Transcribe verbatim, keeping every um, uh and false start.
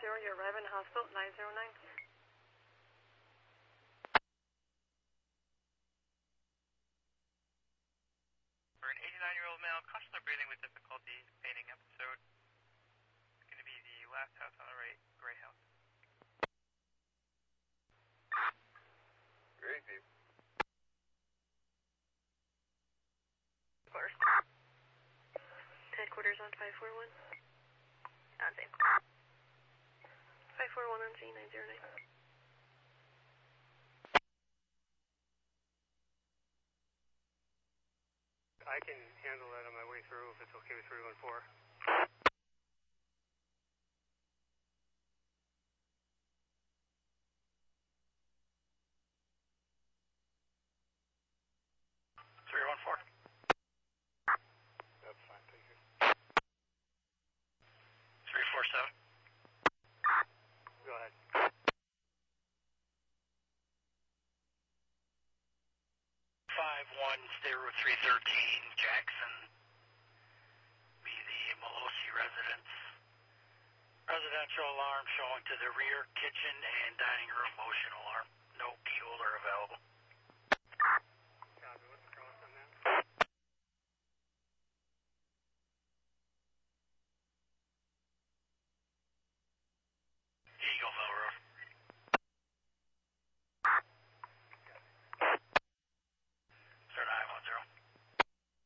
zero, you're arriving at hospital, nine zero nine. For an eighty-nine-year-old male, constantly breathing with difficulty, fainting episode. It's going to be the last house on the right, gray house. Great, Steve. First. Headquarters on five four one. On same. five four one on Z nine zero nine. I can handle that on my way through if it's okay with three one four. three one four. That's fine, thank you. three four seven. Go ahead. five one zero three one three Jackson. Be the Melosi residence. Residential alarm showing to the rear kitchen and dining room motion alarm. No key holder available.